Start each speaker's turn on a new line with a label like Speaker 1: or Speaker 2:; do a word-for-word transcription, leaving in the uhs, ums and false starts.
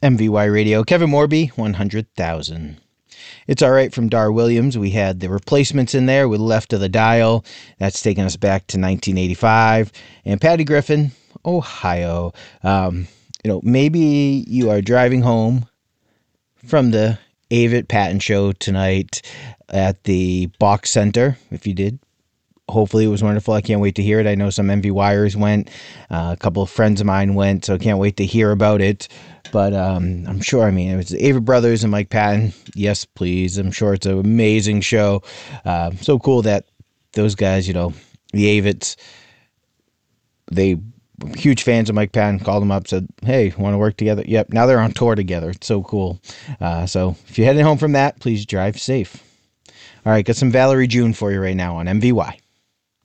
Speaker 1: M V Y Radio, Kevin Morby, one hundred thousand. It's All Right from Dar Williams. We had the Replacements in there with Left of the Dial. That's taking us back to nineteen eighty-five. And Patty Griffin, Ohio. Um, you know, maybe you are driving home from the Avett Patton show tonight at the Box Center. If you did, hopefully it was wonderful. I can't wait to hear it. I know some M V Yers went. Uh, a couple of friends of mine went, so I can't wait to hear about it. But um, I'm sure, I mean, it was the Avett Brothers and Mike Patton. Yes, please. I'm sure it's an amazing show. Uh, so cool that those guys, you know, the Avetts, they were huge fans of Mike Patton, called him up, said, hey, want to work together? Yep, now they're on tour together. It's so cool. Uh, so if you're heading home from that, please drive safe. All right, got some Valerie June for you right now on M V Y.